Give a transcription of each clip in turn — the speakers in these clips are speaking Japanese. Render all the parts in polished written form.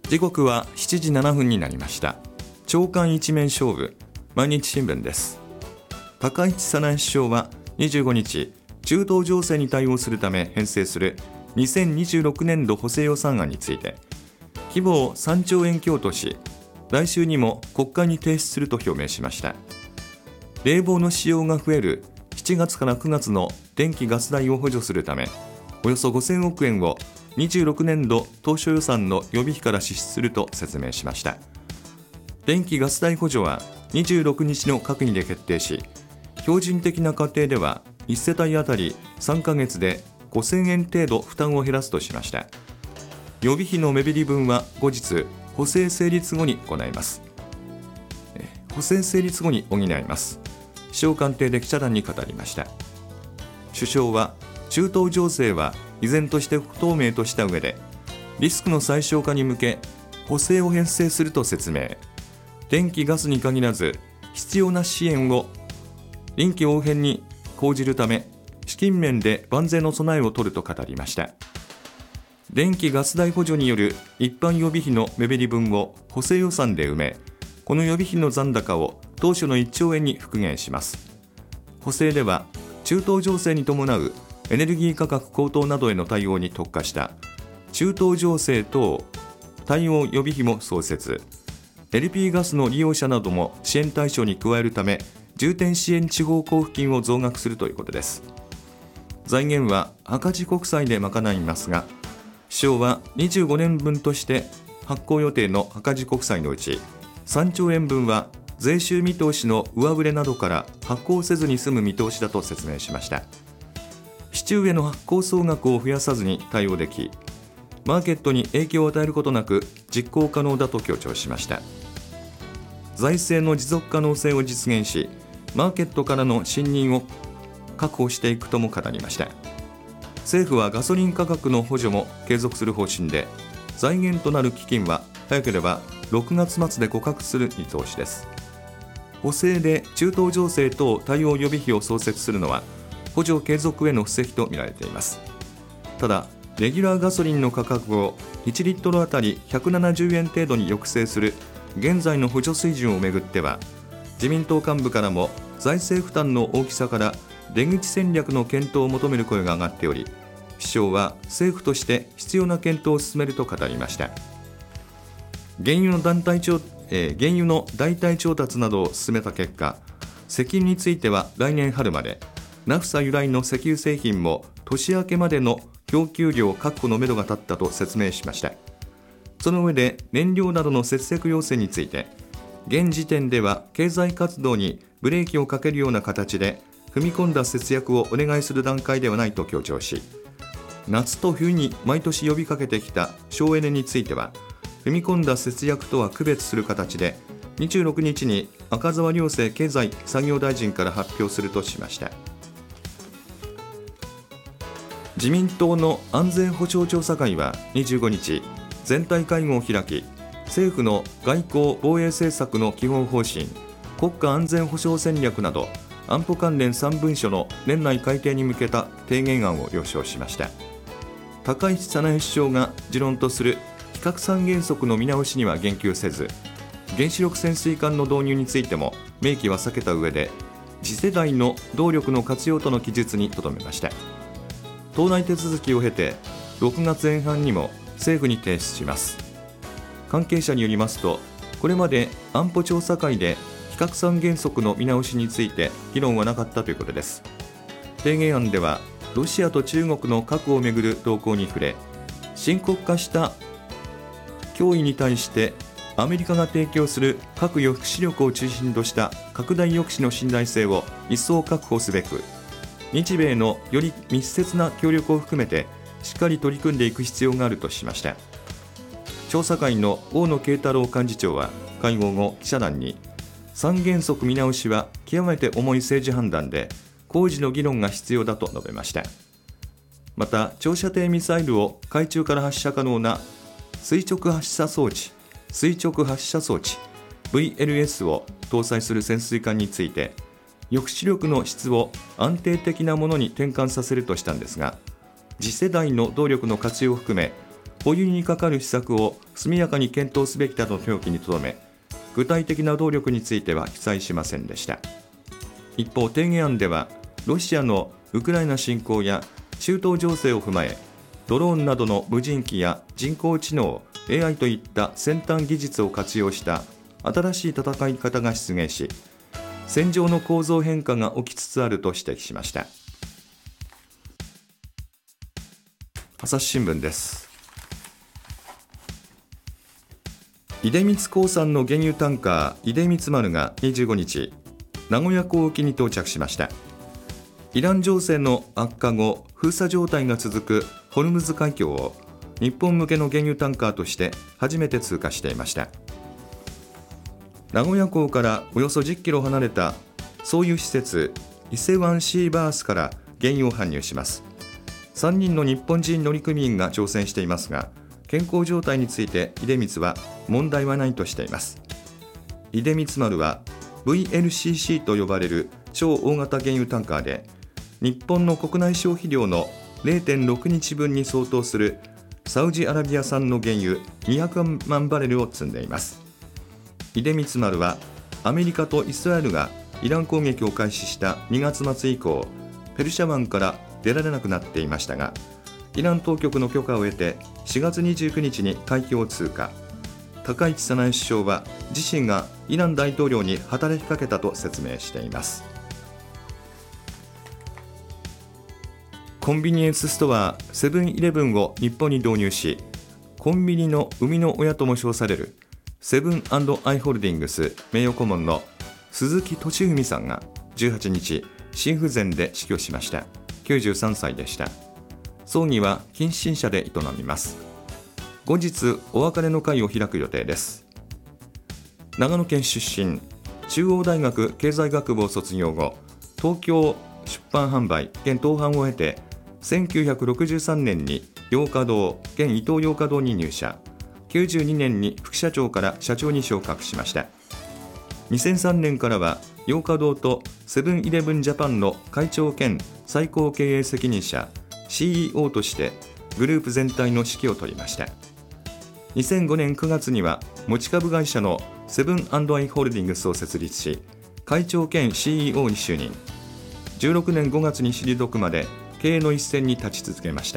時刻は7時7分になりました。朝刊一面勝負、毎日新聞です。高市早苗首相は25日、中東情勢に対応するため編成する2026年度補正予算案について、規模を3兆円強とし、来週にも国会に提出すると表明しました。冷房の使用が増える7月から9月の電気ガス代を補助するため、およそ5000億円を26年度当初予算の予備費から支出すると説明しました。電気ガス代補助は26日の閣議で決定し、標準的な家庭では1世帯当たり3ヶ月で5000円程度負担を減らすとしました。予備費の目減り分は後日補正成立後に行います。補正成立後に補います。首相官邸で記者団に語りました。首相は中東情勢は依然として不透明とした上で、リスクの最小化に向け補正を編成すると説明。電気ガスに限らず必要な支援を臨機応変に講じるため、資金面で万全の備えを取ると語りました。電気ガス代補助による一般予備費の目減り分を補正予算で埋め、この予備費の残高を当初の1兆円に復元します。補正では中東情勢に伴うエネルギー価格高騰などへの対応に特化した中東情勢等対応予備費も創設、LP ガスの利用者なども支援対象に加えるため、重点支援地方交付金を増額するということです。財源は赤字国債で賄いますが、首相は25年分として発行予定の赤字国債のうち3兆円分は税収見通しの上振れなどから発行せずに済む見通しだと説明しました。市中への発行総額を増やさずに対応でき、マーケットに影響を与えることなく実行可能だと強調しました。財政の持続可能性を実現し、マーケットからの信任を確保していくとも語りました。政府はガソリン価格の補助も継続する方針で、財源となる基金は早ければ6月末で枯渇する見通しです。補正で中東情勢等対応予備費を創設するのは補助継続への布石とみられています。ただ、レギュラーガソリンの価格を1リットルあたり170円程度に抑制する現在の補助水準をめぐっては、自民党幹部からも財政負担の大きさから出口戦略の検討を求める声が上がっており、首相は政府として必要な検討を進めると語りました。原油の代替調達などを進めた結果、石油については来年春まで、ナフサ由来の石油製品も年明けまでの供給量確保のめどが立ったと説明しました。その上で燃料などの節約要請について、現時点では経済活動にブレーキをかけるような形で踏み込んだ節約をお願いする段階ではないと強調し、夏と冬に毎年呼びかけてきた省エネについては、踏み込んだ節約とは区別する形で26日に赤澤亮正経済産業大臣から発表するとしました。自民党の安全保障調査会は25日、全体会合を開き、政府の外交・防衛政策の基本方針、国家安全保障戦略など安保関連3文書の年内改定に向けた提言案を了承しました。高市早苗首相が持論とする非核三原則の見直しには言及せず、原子力潜水艦の導入についても明記は避けた上で、次世代の動力の活用との記述にとどめました。党内手続きを経て6月前半にも政府に提出します。関係者によりますと、これまで安保調査会で非核三原則の見直しについて議論はなかったということです。提言案ではロシアと中国の核をめぐる動向に触れ、深刻化した脅威に対してアメリカが提供する核抑止力を中心とした拡大抑止の信頼性を一層確保すべく、日米のより密接な協力を含めてしっかり取り組んでいく必要があるとしました。調査会の大野敬太郎幹事長は会合後、記者団に、三原則見直しは極めて重い政治判断で工事の議論が必要だと述べました。また、長射程ミサイルを海中から発射可能な垂直発射装置 VLS を搭載する潜水艦について、抑止力の質を安定的なものに転換させるとしたんですが、次世代の動力の活用を含め保有にかかる施策を速やかに検討すべきだと表記にとどめ、具体的な動力については記載しませんでした。一方、提言案ではロシアのウクライナ侵攻や中東情勢を踏まえ、ドローンなどの無人機や人工知能 AI といった先端技術を活用した新しい戦い方が出現し、戦場の構造変化が起きつつあると指摘しました。朝日新聞です。出光興産の原油タンカー出光丸が25日、名古屋港沖に到着しました。イラン情勢の悪化後、封鎖状態が続くホルムズ海峡を日本向けの原油タンカーとして初めて通過していました。名古屋港からおよそ10キロ離れた送油施設伊勢湾シーバースから原油を搬入します。3人の日本人乗組員が乗船していますが、健康状態について出光は問題はないとしています。出光丸は VLCC と呼ばれる超大型原油タンカーで、日本の国内消費量の 0.6 日分に相当するサウジアラビア産の原油200万バレルを積んでいます。出光丸はアメリカとイスラエルがイラン攻撃を開始した2月末以降、ペルシャ湾から出られなくなっていましたが、イラン当局の許可を得て4月29日に海峡を通過。高市早苗首相は自身がイラン大統領に働きかけたと説明しています。コンビニエンスストアセブンイレブンを日本に導入し、コンビニの生みの親とも称されるセブン&アイ・ホールディングス名誉顧問の鈴木俊文さんが18日、心不全で死去しました。93歳でした。葬儀は近親者で営みます。後日お別れの会を開く予定です。長野県出身、中央大学経済学部を卒業後、東京出版販売兼当販を経て、1963年に洋華堂現伊東洋華堂に入社。92年に副社長から社長に昇格しました。2003年からは洋華堂とセブンイレブンジャパンの会長兼最高経営責任者 CEO としてグループ全体の指揮を執りました。2005年9月には持ち株会社のセブン&アイ・ホールディングスを設立し、会長兼 CEO に就任。16年5月に退くまで経営の一線に立ち続けました。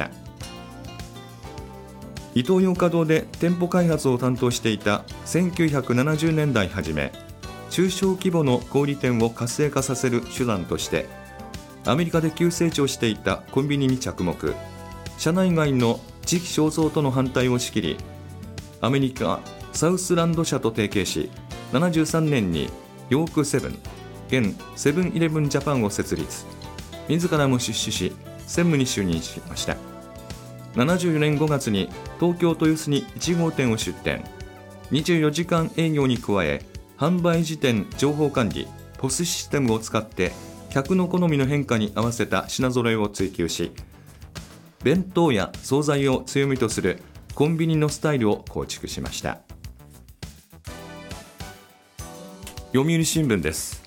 伊東洋華堂で店舗開発を担当していた1970年代初め、中小規模の小売店を活性化させる手段としてアメリカで急成長していたコンビニに着目。社内外の地域商造との反対を仕切り、アメリカサウスランド社と提携し、73年にヨークセブン現セブンイレブンジャパンを設立。自らも出資し専務に就任しました。74年5月に東京豊洲に1号店を出店。24時間営業に加え、販売時点情報管理 POS システムを使って客の好みの変化に合わせた品揃えを追求し、弁当や惣菜を強みとするコンビニのスタイルを構築しました。読売新聞です。